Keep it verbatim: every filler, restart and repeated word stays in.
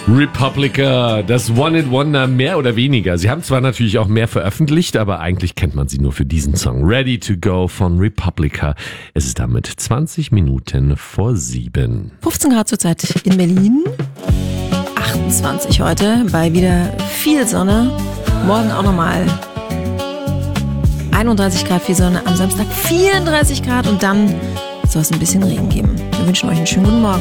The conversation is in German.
Republica, das One-Hit-Wonder, mehr oder weniger. Sie haben zwar natürlich auch mehr veröffentlicht, aber eigentlich kennt man sie nur für diesen Song. Ready to Go von Republica. Es ist damit zwanzig Minuten vor sieben. fünfzehn Grad zurzeit in Berlin. achtundzwanzig heute bei wieder viel Sonne. Morgen auch nochmal einunddreißig Grad viel Sonne. Am Samstag vierunddreißig Grad und dann soll es ein bisschen Regen geben. Wir wünschen euch einen schönen guten Morgen.